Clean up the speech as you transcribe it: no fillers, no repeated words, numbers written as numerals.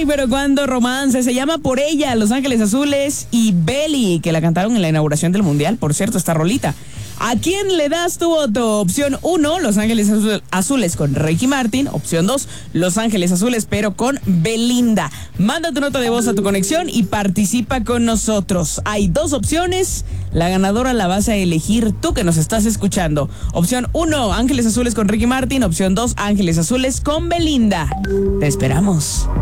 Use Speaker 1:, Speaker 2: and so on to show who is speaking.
Speaker 1: pero cuando romance. Se llama Por Ella, Los Ángeles Azules y Belly, que la cantaron en la inauguración del Mundial. Por cierto, esta rolita. ¿A quién le das tu voto? Opción 1, Los Ángeles Azules con Ricky Martin. Opción 2, Los Ángeles Azules, pero con Belinda. Manda tu nota de voz a tu conexión y participa con nosotros. Hay 2 opciones. La ganadora la vas a elegir tú que nos estás escuchando. Opción 1, Ángeles Azules con Ricky Martin. Opción 2, Ángeles Azules con Belinda. Te esperamos.